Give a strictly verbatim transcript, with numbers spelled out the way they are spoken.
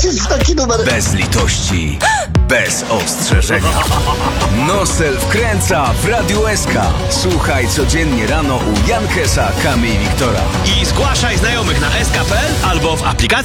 trafisz w taki numer. Bez litości, bez ostrzeżenia. Nosel wkręca w Radiu S K. Słuchaj codziennie rano u Jankesa, Kamy i Wiktora. I zgłaszaj znajomych na s k kropka p l albo w aplikacji